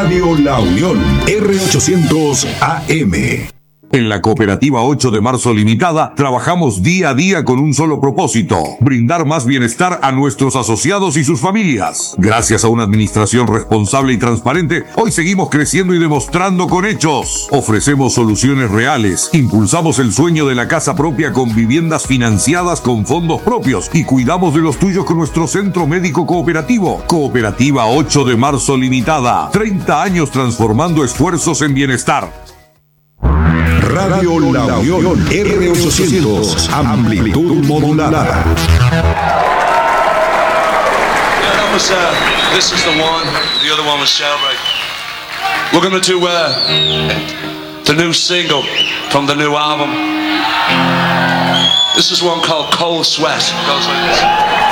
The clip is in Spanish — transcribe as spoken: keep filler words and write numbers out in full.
Radio La Unión, R ochocientos A M. En la Cooperativa ocho de marzo Limitada trabajamos día a día con un solo propósito: brindar más bienestar a nuestros asociados y sus familias. Gracias a una administración responsable y transparente, hoy seguimos creciendo y demostrando con hechos. Ofrecemos soluciones reales, impulsamos el sueño de la casa propia con viviendas financiadas con fondos propios y cuidamos de los tuyos con nuestro centro médico cooperativo. Cooperativa ocho de marzo Limitada, treinta años transformando esfuerzos en bienestar. Radio La Unión, R ochocientos, amplitud modulada. Yeah, that was, uh, this is the one, the other one was Celebrate. We're gonna do, uh, the new single from the new album. This is one called Cold Sweat. It goes like this.